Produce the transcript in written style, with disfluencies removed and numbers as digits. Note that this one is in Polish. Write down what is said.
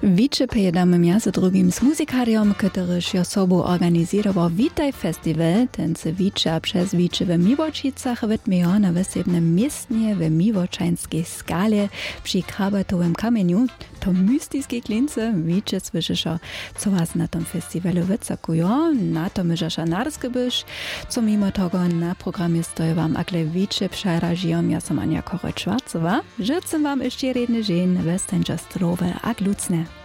Wicze pojedamy między drugim z muzykariom, który się sobą organizował Witaj Festival, ten se wicze a przez wicze w Miłočicach wytmieją na wysebnym miestnie w miłoczańskiej skale przy krabatowym kamieniu. To mystyczne klince wicze słyszysz, co was na tym festiwalu wycakują. Na to myżasza narskybysz, co mimo tego na programie stoi wam akle wicze przerażią. Ja som Ania Korot-Schwarzowa. Życzę wam jeszcze jedny dzień, westenże zdrowe a glucne.